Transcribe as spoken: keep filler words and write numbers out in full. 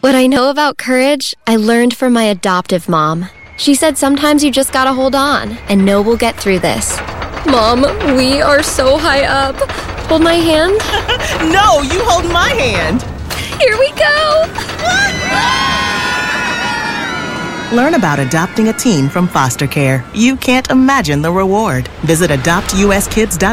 What I know about courage, I learned from my adoptive mom. She said sometimes you just gotta hold on and know we'll get through this. Mom, we are so high up. Hold my hand. No, you hold my hand. Here we go. Learn about adopting a teen from foster care. You can't imagine the reward. Visit adopt u s kids dot org.